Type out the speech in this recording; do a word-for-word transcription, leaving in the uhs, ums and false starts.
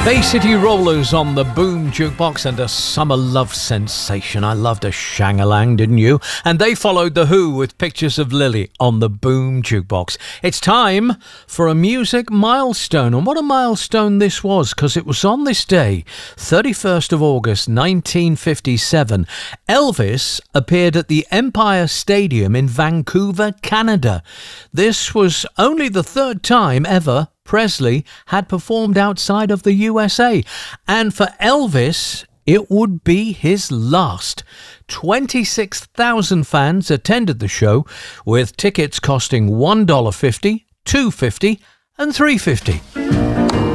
Bay City Rollers on the Boom Jukebox, and a summer love sensation. I loved a Shang-a-Lang, didn't you? And they followed The Who with Pictures of Lily on the Boom Jukebox. It's time for a music milestone, and what a milestone this was, because it was on this day, thirty-first of August nineteen fifty-seven, Elvis appeared at the Empire Stadium in Vancouver, Canada. This was only the third time ever Presley had performed outside of the U S A, and for Elvis, it would be his last. twenty-six thousand fans attended the show, with tickets costing one dollar fifty, two dollars fifty and three dollars fifty.